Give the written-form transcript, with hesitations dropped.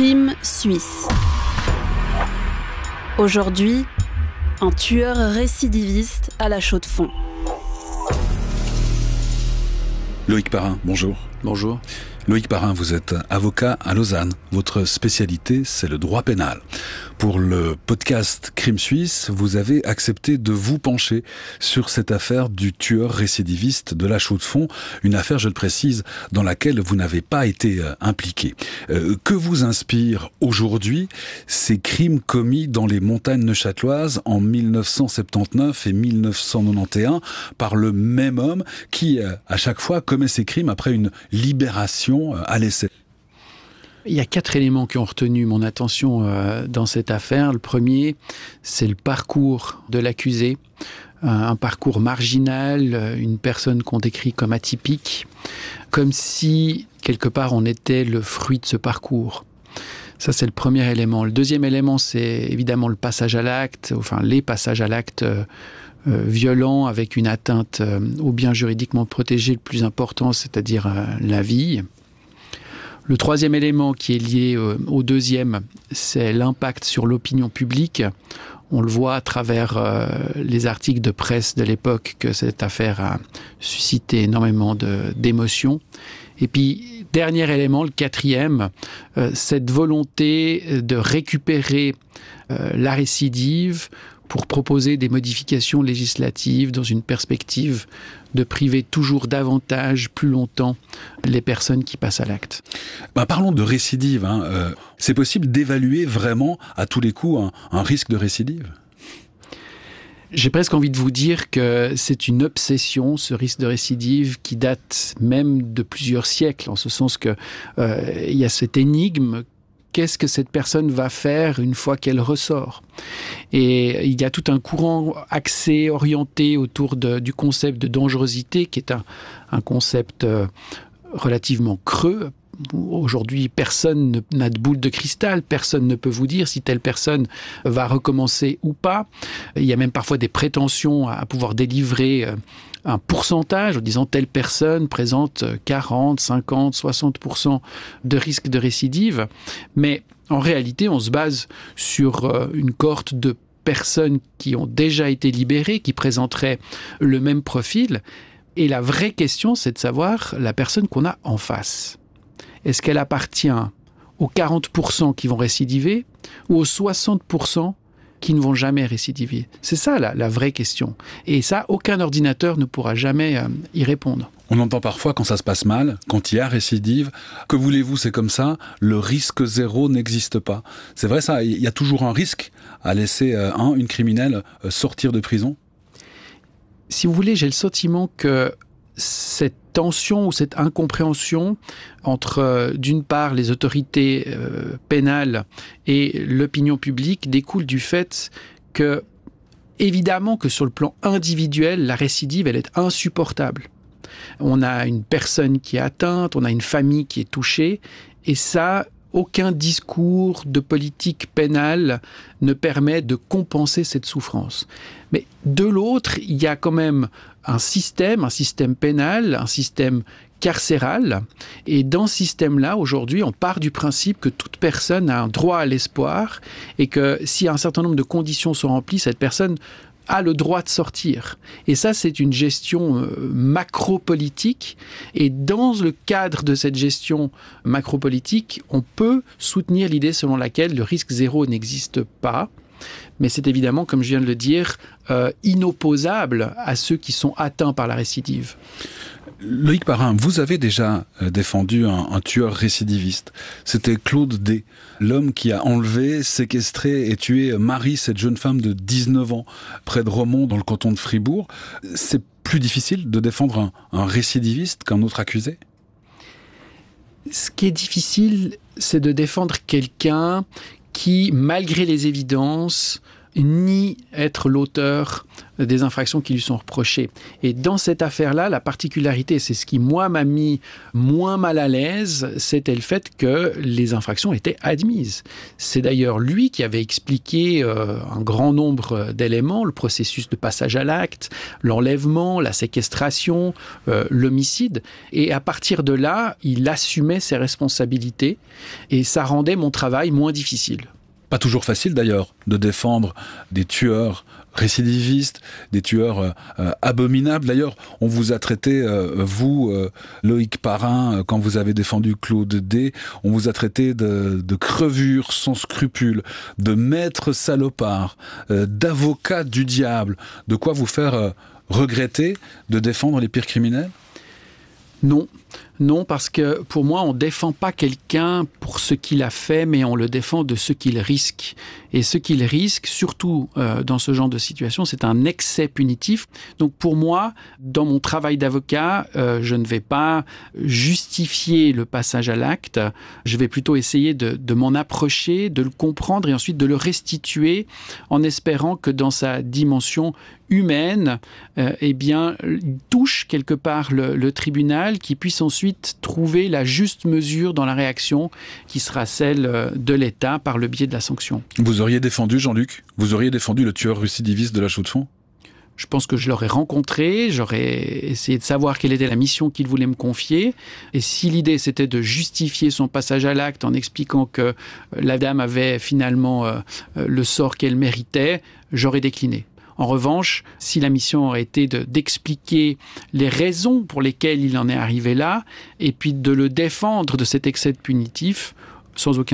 Crime suisse. Aujourd'hui, un tueur récidiviste à la chaux-de-fonds. Loïc Parrain, bonjour. Bonjour. Loïc Parrain, vous êtes avocat à Lausanne. Votre spécialité, c'est le droit pénal. Pour le podcast Crime Suisse, vous avez accepté de vous pencher sur cette affaire du tueur récidiviste de la Chaux-de-Fonds, une affaire, je le précise, dans laquelle vous n'avez pas été impliqué. Que vous inspirent aujourd'hui ces crimes commis dans les montagnes neuchâteloises en 1979 et 1991 par le même homme qui, à chaque fois, commet ces crimes après une libération à l'essai? Il y a 4 éléments qui ont retenu mon attention dans cette affaire. Le premier, c'est le parcours de l'accusé. Un parcours marginal, une personne qu'on décrit comme atypique, comme si, quelque part, on était le fruit de ce parcours. Ça, c'est le premier élément. Le deuxième élément, c'est évidemment le passage à l'acte, enfin les passages à l'acte violents avec une atteinte au bien juridiquement protégé le plus important, c'est-à-dire la vie. Le troisième élément qui est lié au deuxième, c'est l'impact sur l'opinion publique. On le voit à travers les articles de presse de l'époque que cette affaire a suscité énormément d'émotions. Et puis, dernier élément, le quatrième, cette volonté de récupérer la récidive pour proposer des modifications législatives dans une perspective de priver toujours davantage, plus longtemps, les personnes qui passent à l'acte. Parlons de récidive. C'est possible d'évaluer vraiment à tous les coups un risque de récidive ? J'ai presque envie de vous dire que c'est une obsession, ce risque de récidive, qui date même de plusieurs siècles, en ce sens que il y a cette énigme. Qu'est-ce que cette personne va faire une fois qu'elle ressort? Et il y a tout un courant axé, orienté autour du concept de dangerosité, qui est un concept relativement creux. Aujourd'hui, personne n'a de boule de cristal, personne ne peut vous dire si telle personne va recommencer ou pas. Il y a même parfois des prétentions à pouvoir délivrer un pourcentage en disant telle personne présente 40, 50, 60% de risque de récidive. Mais en réalité, on se base sur une cohorte de personnes qui ont déjà été libérées, qui présenteraient le même profil. Et la vraie question, c'est de savoir la personne qu'on a en face. Est-ce qu'elle appartient aux 40% qui vont récidiver ou aux 60% qui ne vont jamais récidiver? C'est ça la vraie question. Et ça, aucun ordinateur ne pourra jamais y répondre. On entend parfois quand ça se passe mal, quand il y a récidive, que voulez-vous, c'est comme ça, le risque zéro n'existe pas. C'est vrai ça, il y a toujours un risque à laisser une criminelle sortir de prison? Si vous voulez, j'ai le sentiment que cette tension ou cette incompréhension entre, d'une part, les autorités pénales et l'opinion publique découle du fait que, évidemment, que sur le plan individuel, la récidive, elle est insupportable. On a une personne qui est atteinte, on a une famille qui est touchée, et ça, aucun discours de politique pénale ne permet de compenser cette souffrance. Mais de l'autre, il y a quand même un système pénal, un système carcéral. Et dans ce système-là, aujourd'hui, on part du principe que toute personne a un droit à l'espoir et que si un certain nombre de conditions sont remplies, cette personne a le droit de sortir. Et ça, c'est une gestion macro-politique. Et dans le cadre de cette gestion macro-politique, on peut soutenir l'idée selon laquelle le risque zéro n'existe pas. Mais c'est évidemment, comme je viens de le dire, inopposable à ceux qui sont atteints par la récidive. Loïc Parrain, vous avez déjà défendu un tueur récidiviste. C'était Claude D, l'homme qui a enlevé, séquestré et tué Marie, cette jeune femme de 19 ans, près de Romont, dans le canton de Fribourg. C'est plus difficile de défendre un récidiviste qu'un autre accusé? Ce qui est difficile, c'est de défendre quelqu'un qui, malgré les évidences, nie être l'auteur des infractions qui lui sont reprochées. Et dans cette affaire-là, la particularité, c'est ce qui, moi, m'a mis moins mal à l'aise, c'était le fait que les infractions étaient admises. C'est d'ailleurs lui qui avait expliqué un grand nombre d'éléments, le processus de passage à l'acte, l'enlèvement, la séquestration, l'homicide. Et à partir de là, il assumait ses responsabilités et ça rendait mon travail moins difficile. Pas toujours facile d'ailleurs de défendre des tueurs récidivistes, des tueurs abominables. D'ailleurs, on vous a traité, vous, Loïc Parrain, quand vous avez défendu Claude D, on vous a traité de crevure sans scrupules, de maître salopard, d'avocat du diable. De quoi vous faire regretter de défendre les pires criminels ? Non, parce que pour moi, on ne défend pas quelqu'un pour ce qu'il a fait, mais on le défend de ce qu'il risque. Et ce qu'il risque, surtout dans ce genre de situation, c'est un excès punitif. Donc pour moi, dans mon travail d'avocat, je ne vais pas justifier le passage à l'acte. Je vais plutôt essayer de m'en approcher, de le comprendre et ensuite de le restituer en espérant que dans sa dimension humaine, il touche quelque part le tribunal qui puisse ensuite trouver la juste mesure dans la réaction qui sera celle de l'État par le biais de la sanction. Vous auriez défendu, Jean-Luc ? Vous auriez défendu le tueur récidiviste de la Chaux-de-Fonds ? Je pense que je l'aurais rencontré, j'aurais essayé de savoir quelle était la mission qu'il voulait me confier. Et si l'idée c'était de justifier son passage à l'acte en expliquant que la dame avait finalement le sort qu'elle méritait, j'aurais décliné. En revanche, si la mission aurait été d'expliquer les raisons pour lesquelles il en est arrivé là, et puis de le défendre de cet excès punitif, sans aucun